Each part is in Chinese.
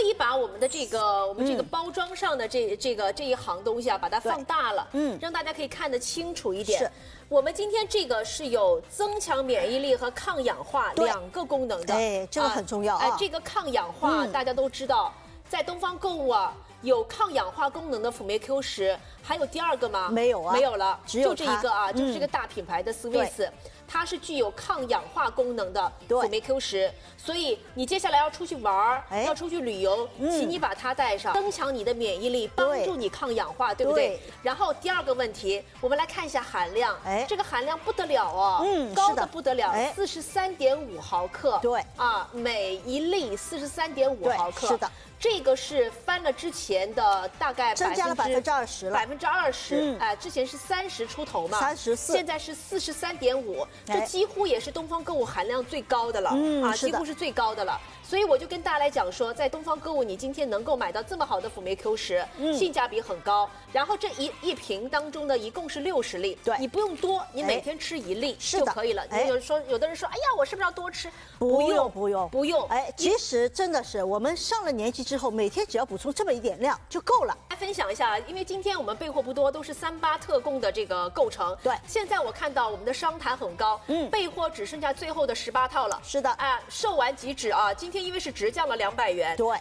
意把我们的这个包装上的这一行东西啊，把它放大了，让大家可以看得清楚一点。 是， 我们今天这个是有增强免疫力和抗氧化2个功能的。 哎，这个很重要啊。 这个抗氧化大家都知道，在东方购物啊。有抗氧化功能的辅酶 Q 十，还有第2个吗？ 没有啊， 没有了， 只有就这一个啊，就是这个大品牌的 Swiss，它是具有抗氧化功能的辅酶 Q 十，所以你接下来要出去玩要出去旅游，请你把它带上，增强你的免疫力，帮助你抗氧化，对不对？然后第2个问题，我们来看一下含量，这个含量不得了哦，高的不得了，43.5毫克， 对啊，每一粒43.5毫克， 是的。 这个是翻了之前的大概增加了20%了 ，20%，哎，之前是30出头嘛 ，34， 现在是43.5，这几乎也是东方购物含量最高的了，几乎是最高的了。所以我就跟大家来讲说，在东方购物，你今天能够买到这么好的辅酶 Q 十，性价比很高。然后这一瓶当中呢，一共是60粒， 对， 你不用多，你每天吃1粒就可以了。有的人说，哎呀，我是不是要多吃？ 不用。 哎， 其实真的是我们上了年纪之后，每天只要补充这么一点量就够了。 来分享一下，因为今天我们备货不多，都是38特供的这个构成。 对， 现在我看到我们的商谈很高，备货只剩下最后的18套了。 是的， 哎，售完即止啊！今天因为是直降了200元， 对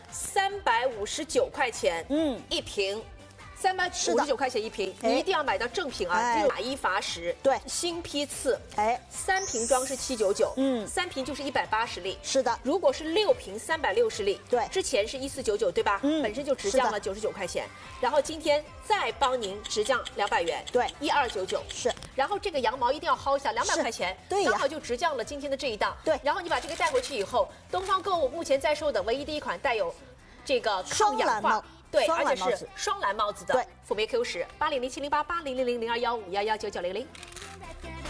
，359块钱，一瓶。359块钱一瓶，你一定要买到正品啊！就打1罚10， 对， 新批次， 3瓶装是799，3瓶就是180粒， 是的。 如果是6瓶360粒， 对， 之前是1499，对吧？本身就直降了99块钱，然后今天再帮您直降200元， 对 ，1299 是。 然后这个羊毛一定要薅一下，200块钱， 对， 刚好就直降了今天的这一档， 对。 然后你把这个带回去以后，东方购物目前在售的唯一的一款带有这个抗氧化。对，而且是双蓝帽子的辅酶 Q 十，80070880000215119900。